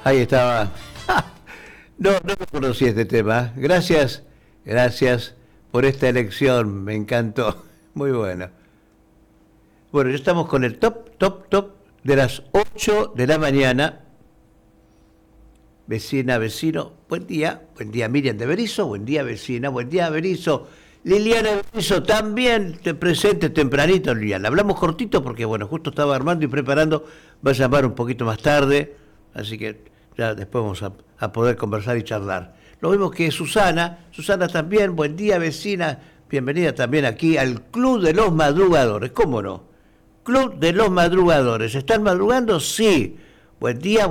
Ahí estaba. No me conocí este tema. Gracias por esta elección. Me encantó. Muy bueno. Bueno, ya estamos con el top de las 8 de la mañana. Vecina, vecino, buen día Miriam de Berizo, buen día vecina, buen día Berizo. Liliana Berizo también te presente tempranito, Liliana. Hablamos cortito porque, bueno, justo estaba armando y preparando. Va a llamar un poquito más tarde, así que ya después vamos a poder conversar y charlar. Lo mismo que Susana también, buen día vecina, bienvenida también aquí al Club de los Madrugadores, ¿cómo no? Club de los Madrugadores, ¿están madrugando? Sí. Buen día,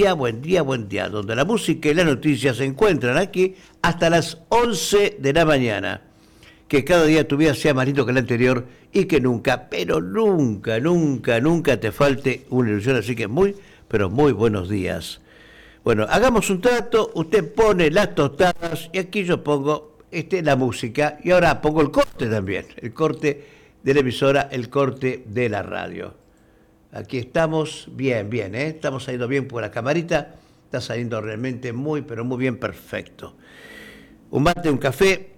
donde la música y la noticia se encuentran aquí hasta las 11 de la mañana. Que cada día tu vida sea más lindo que el anterior y que nunca, pero nunca te falte una ilusión. Así que pero muy buenos días. Bueno, hagamos un trato, usted pone las tostadas y aquí yo pongo la música y ahora pongo el corte también, el corte de la emisora, el corte de la radio. Aquí estamos bien, estamos saliendo bien por la camarita, está saliendo realmente pero muy bien, perfecto. Un mate, un café,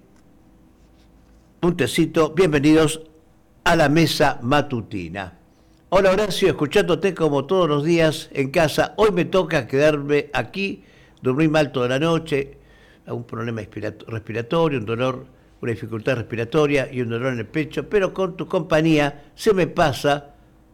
un tecito, bienvenidos a la mesa matutina. Hola Horacio, escuchándote como todos los días en casa. Hoy me toca quedarme aquí, dormí mal toda la noche, un problema respiratorio, un dolor, una dificultad respiratoria y un dolor en el pecho, pero con tu compañía se me pasa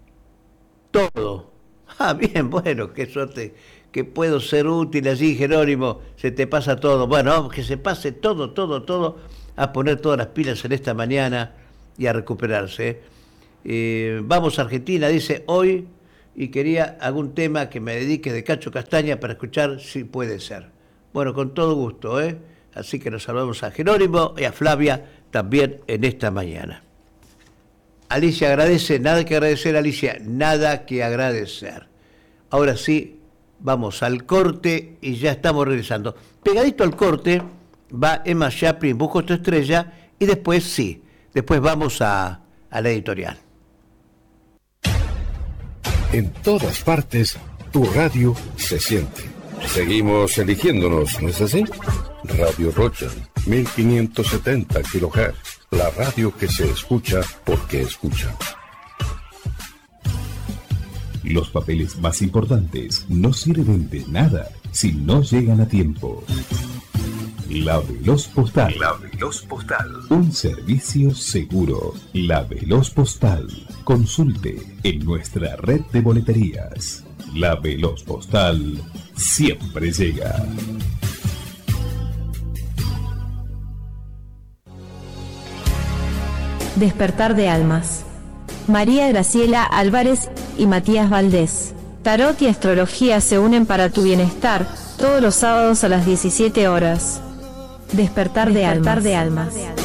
todo. Bien, bueno, qué suerte que puedo ser útil allí, Jerónimo, se te pasa todo. Bueno, que se pase todo, a poner todas las pilas en esta mañana y a recuperarse. Vamos a Argentina, dice hoy, y quería algún tema que me dedique de Cacho Castaña para escuchar si puede ser. Bueno, con todo gusto, Así que nos saludamos a Jerónimo y a Flavia también en esta mañana. Alicia agradece, nada que agradecer, Alicia, nada que agradecer. Ahora sí, vamos al corte y ya estamos regresando. Pegadito al corte va Emma Chaplin, Busco tu estrella, y después vamos a la editorial. En todas partes, tu radio se siente. Seguimos eligiéndonos, ¿no es así? Radio Rocha, 1570 kHz. La radio que se escucha porque escucha. Los papeles más importantes no sirven de nada si no llegan a tiempo. La Veloz Postal. La Veloz Postal. Un servicio seguro. La Veloz Postal. Consulte en nuestra red de boleterías. La Veloz Postal siempre llega. Despertar de almas. María Graciela Álvarez y Matías Valdés. Tarot y astrología se unen para tu bienestar, todos los sábados a las 17 horas. Despertar de almas.